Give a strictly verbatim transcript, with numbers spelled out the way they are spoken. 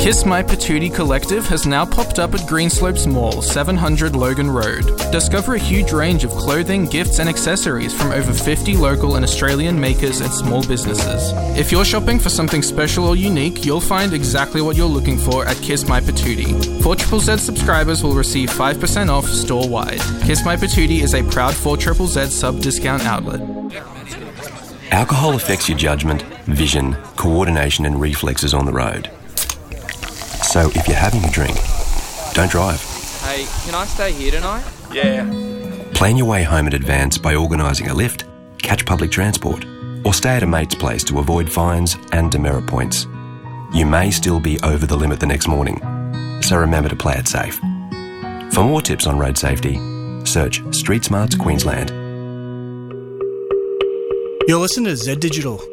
Kiss My Patootie Collective has now popped up at Greenslopes Mall, seven hundred Logan Road. Discover a huge range of clothing, gifts and accessories from over fifty local and Australian makers and small businesses. If you're shopping for something special or unique, you'll find exactly what you're looking for at Kiss My Patootie. four Z Z Z subscribers will receive five percent off store-wide. Kiss My Patootie is a proud four Z Z Z sub-discount outlet. Alcohol affects your judgment, vision, coordination and reflexes on the road. So if you're having a drink, don't drive. Hey, can I stay here tonight? Yeah. Plan your way home in advance by organising a lift, catch public transport, or stay at a mate's place to avoid fines and demerit points. You may still be over the limit the next morning, so remember to play it safe. For more tips on road safety, search Street Smarts Queensland. You're listening to Z Digital.